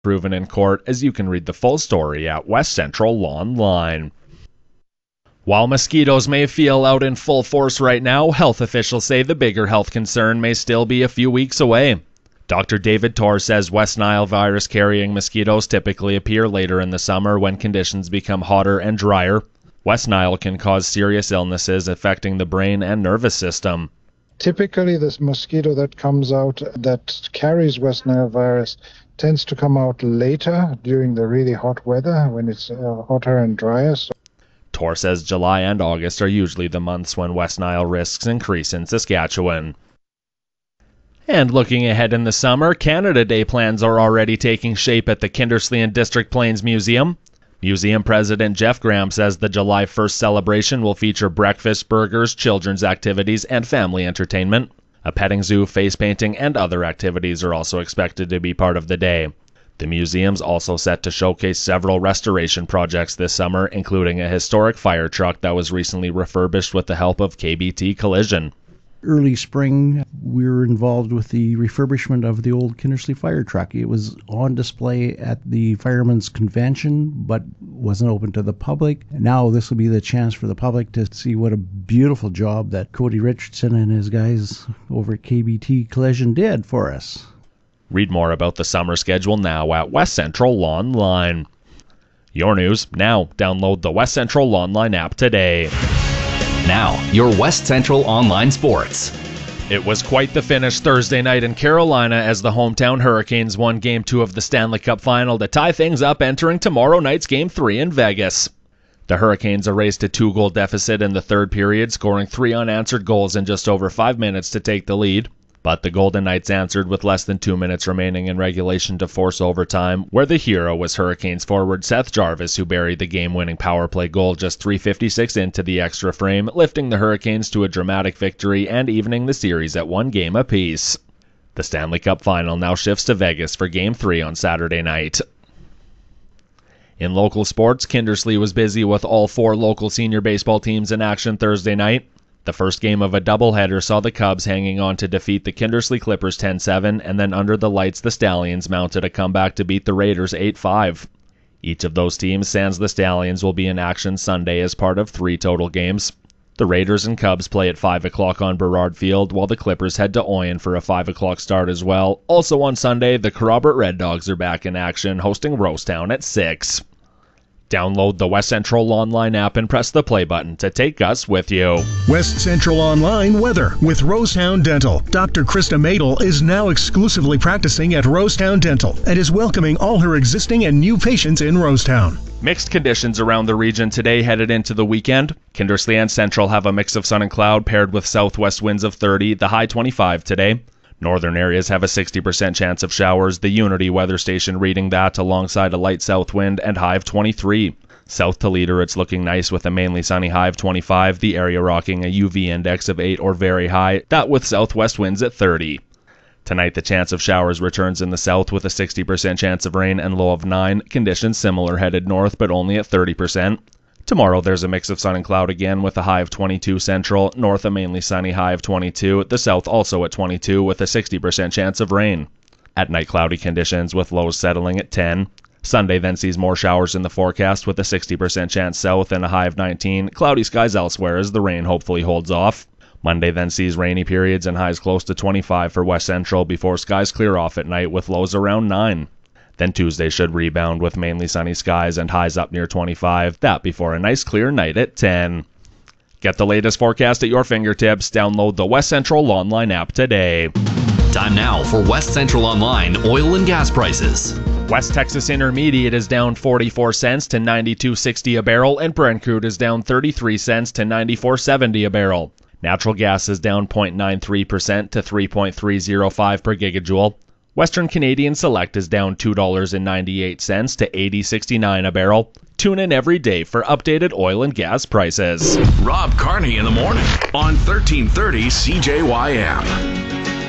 proven in court, as you can read the full story at West Central Online. While mosquitoes may feel out in full force right now, health officials say the bigger health concern may still be a few weeks away. Dr. David Torr says West Nile virus-carrying mosquitoes typically appear later in the summer when conditions become hotter and drier. West Nile can cause serious illnesses affecting the brain and nervous system. Typically, this mosquito that comes out that carries West Nile virus tends to come out later during the really hot weather when it's hotter and drier. Torr says July and August are usually the months when West Nile risks increase in Saskatchewan. And looking ahead in the summer, Canada Day plans are already taking shape at the Kindersley and District Plains Museum. Museum President Jeff Graham says the July 1st celebration will feature breakfast, burgers, children's activities, and family entertainment. A petting zoo, face painting, and other activities are also expected to be part of the day. The museum's also set to showcase several restoration projects this summer, including a historic fire truck that was recently refurbished with the help of KBT Collision. Early spring, we were involved with the refurbishment of the old Kindersley fire truck. It was on display at the Firemen's Convention, but wasn't open to the public. Now this will be the chance for the public to see what a beautiful job that Cody Richardson and his guys over at KBT Collision did for us. Read more about the summer schedule now at West Central Online. Your news now. Download the West Central Online app today. Now, your West Central Online Sports. It was quite the finish Thursday night in Carolina as the hometown Hurricanes won Game 2 of the Stanley Cup Final to tie things up entering tomorrow night's Game 3 in Vegas. The Hurricanes erased a 2-goal deficit in the third period, scoring 3 unanswered goals in just over 5 minutes to take the lead. But the Golden Knights answered with less than 2 minutes remaining in regulation to force overtime, where the hero was Hurricanes forward Seth Jarvis, who buried the game-winning power play goal just 3:56 into the extra frame, lifting the Hurricanes to a dramatic victory and evening the series at 1 game apiece. The Stanley Cup Final now shifts to Vegas for Game 3 on Saturday night. In local sports, Kindersley was busy with all 4 local senior baseball teams in action Thursday night. The first game of a doubleheader saw the Cubs hanging on to defeat the Kindersley Clippers 10-7, and then under the lights the Stallions mounted a comeback to beat the Raiders 8-5. Each of those teams, sans the Stallions, will be in action Sunday as part of 3 total games. The Raiders and Cubs play at 5 o'clock on Burrard Field, while the Clippers head to Oyen for a 5 o'clock start as well. Also on Sunday, the Kerrobert Red Dogs are back in action, hosting Rosetown at 6. Download the West Central Online app and press the play button to take us with you. West Central Online weather with Rosetown Dental. Dr. Krista Madel is now exclusively practicing at Rosetown Dental and is welcoming all her existing and new patients in Rosetown. Mixed conditions around the region today headed into the weekend. Kindersley and Central have a mix of sun and cloud paired with southwest winds of 30, the high 25 today. Northern areas have a 60% chance of showers, the Unity weather station reading that alongside a light south wind and high of 23. South to Leader, it's looking nice with a mainly sunny high of 25, the area rocking a UV index of 8 or very high, that with southwest winds at 30. Tonight the chance of showers returns in the south with a 60% chance of rain and low of 9, conditions similar headed north but only at 30%. Tomorrow there's a mix of sun and cloud again with a high of 22 central, north a mainly sunny high of 22, the south also at 22 with a 60% chance of rain. At night cloudy conditions with lows settling at 10. Sunday then sees more showers in the forecast with a 60% chance south and a high of 19, cloudy skies elsewhere as the rain hopefully holds off. Monday then sees rainy periods and highs close to 25 for West Central before skies clear off at night with lows around 9. Then Tuesday should rebound with mainly sunny skies and highs up near 25, that before a nice clear night at 10. Get the latest forecast at your fingertips. Download the West Central Online app today. Time now for West Central Online oil and gas prices. West Texas Intermediate is down 44 cents to 92.60 a barrel, and Brent crude is down 33 cents to 94.70 a barrel. Natural gas is down 0.93% to 3.305 per gigajoule. Western Canadian Select is down $2.98 to 80.69 a barrel. Tune in every day for updated oil and gas prices. Rob Carney in the morning on 1330 CJYM.